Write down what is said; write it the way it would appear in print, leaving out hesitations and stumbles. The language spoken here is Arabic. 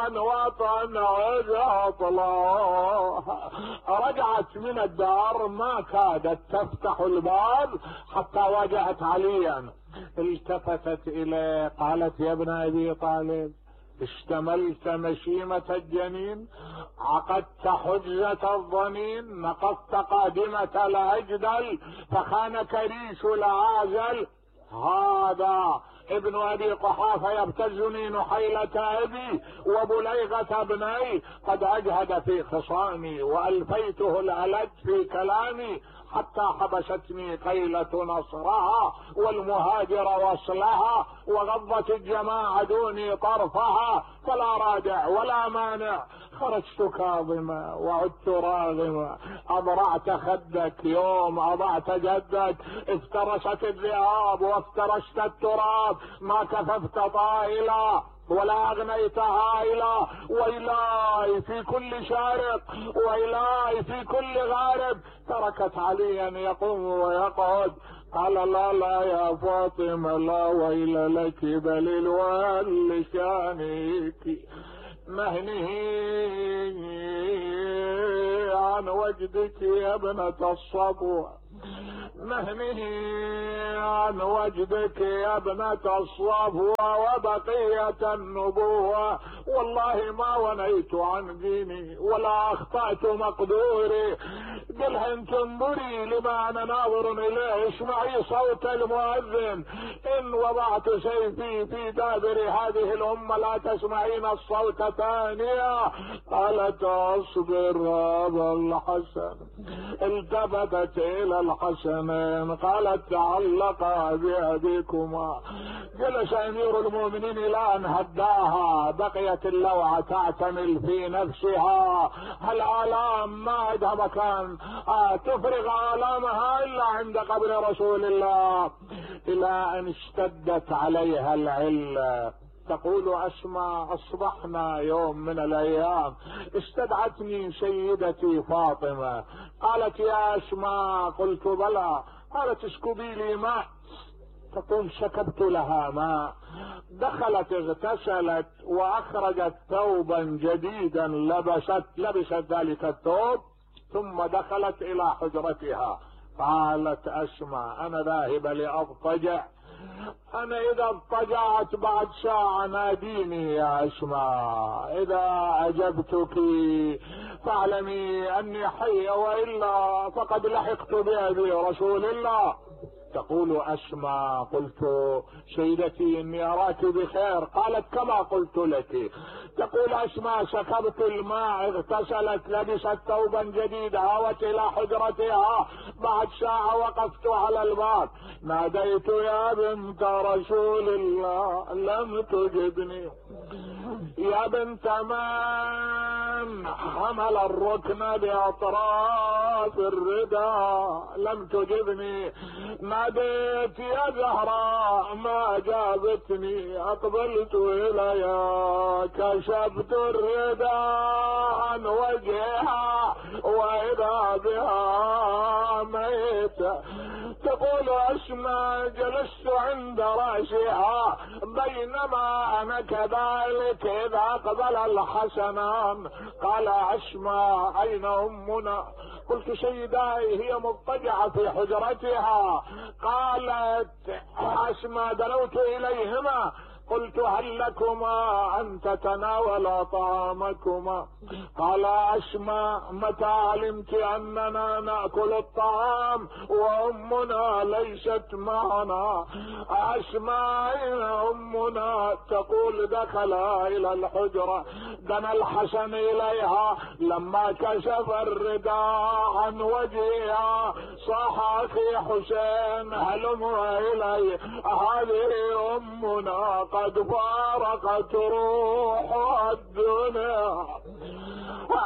وطن عطله. رجعت من الدار ما كادت تفتح الباب حتى واجهت عليا. التفتت اليه قالت يا ابن ابي طالب، اشتملت مشيمة الجنين، عقدت حجة الظنين، نقضت قادمة الأجدل، فخانك ريش العازل. هذا ابن ابي قحافة يبتزني نحيلة ابي وبليغة ابني، قد اجهد في خصامي والفيته الالد في كلامي، حتى حبستني قيلة نصرها والمهاجر وصلها، وغضت الجماعة دوني طرفها، فلا رادع ولا مانع. خرجت كاظمة وعدت راغمة، اضرعت خدك يوم اضعت جدك، افترست الذئاب وافترشت التراب، ما كففت طائلا ولا اغنيت هائلا. ويلاي في كل شارق ويلاي في كل غارب. تركت عليا يقوم ويقعد. قال لا لا يا فاطمة، لا ويل لك بل الويل لشانك، مهنه عن وجدك يا ابنة الصبوة، مهنه عن وجدك يا ابنة الصفوة وبقية النبوة. والله ما ونيت عن ديني ولا اخطأت مقدوري. قلها انت انظري لما انا ناظر اليه، اسمعي صوت المؤذن، ان وضعت سيفي في دابر هذه الامة لا تسمعين الصوت ثانية. قالت اصبر هذا الحسن. التفتت الى الحسنين قالت تعلق بأبيكما. جلس امير المؤمنين الى ان هداها، بقيت اللوعة تعتمل في نفسها. الآلام ما عندها مكان تفرغ آلامها الا عند قبر رسول الله، الى ان اشتدت عليها العلة. تقول اسماء اصبحنا يوم من الايام استدعتني سيدتي فاطمة، قالت يا اسماء، قلت بلى، قالت اسكبي لي ماء. تقول سكبت لها ماء، دخلت اغتسلت واخرجت ثوبا جديدا لبست ذلك الثوب، ثم دخلت الى حجرتها. قالت اسماء انا ذاهبة لاضطجع، انا اذا اضطجعت بعد ساعة ناديني يا اسماء، اذا اجبتك فاعلمي اني حية والا فقد لحقت بأبي رسول الله. تقول اسماء قلت سيدتي اني اراك بخير. قالت كما قلت لك. تقول اسماء سكبت الماء، اغتسلت، لبست ثوبا جديدا، هاوت الى حجرتها، بعد ساعة وقفت على الباب، ناديت يا بنت رسول الله لم تجبني، يا بنت من حمل الركن باطراف الرداء لم تجبني، ناديت يا زهراء ما جابتني، اقبلت اليها كشفت الرداء عن وجهها واذا بها ميتة. تقول اسماء جلست عند رأسها بينما انا كذلك اذا اقبل الحسنان. قال اسماء اين امنا؟ قلت سيداي هي مضطجعة في حجرتها. قالت اسماء دنوت اليهما، قلت هل لكما ان تتناولا طعامكما؟ قال اسماء متى علمت اننا ناكل الطعام وامنا ليست معنا؟ اسماء اين امنا؟ تقول دخل الى الحجرة، دنا الحسن اليها، لما كشف الرداء عن وجهها صاح اخي حسين هلم الي، هذه امنا قد فارقت روح الدنيا،